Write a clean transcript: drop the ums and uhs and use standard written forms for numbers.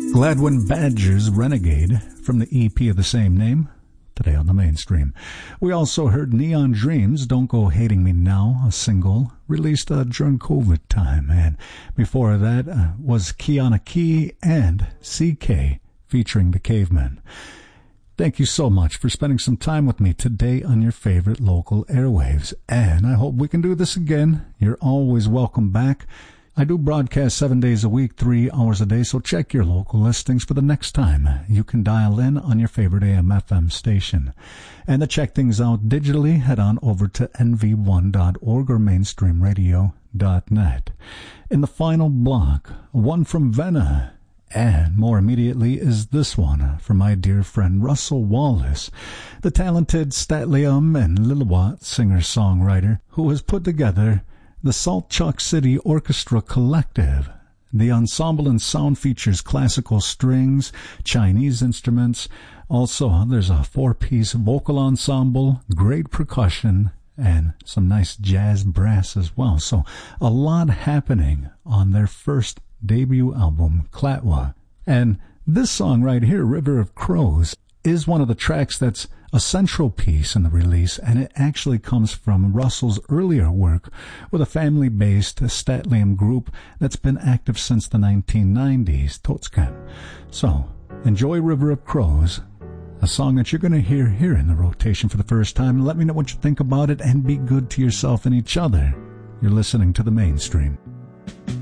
Gladwin Badger's Renegade from the EP of the same name, today on the Mainstream. We also heard Neon Dreams, Don't Go Hating Me Now, a single released during COVID time. And before that was Kiana Key and CK featuring The Cavemen. Thank you so much for spending some time with me today on your favorite local airwaves. And I hope we can do this again. You're always welcome back. I do broadcast 7 days a week, 3 hours a day, so check your local listings for the next time you can dial in on your favorite AM/FM station. And to check things out digitally, head on over to nv1.org or mainstreamradio.net. In the final block, one from Venna, and more immediately is this one from my dear friend Russell Wallace, the talented Statlium and Lillawat singer-songwriter who has put together the Salt Chuck City Orchestra Collective. The ensemble and sound features classical strings, Chinese instruments. Also, there's a 4-piece vocal ensemble, great percussion, and some nice jazz brass as well. So a lot happening on their first debut album, Clatwa. And this song right here, River of Crows, is one of the tracks that's a central piece in the release, and it actually comes from Russell's earlier work with a family-based Statlium group that's been active since the 1990s, Totskan. So, enjoy River of Crows, a song that you're going to hear here in the rotation for the first time. Let me know what you think about it, and be good to yourself and each other. You're listening to The Mainstream.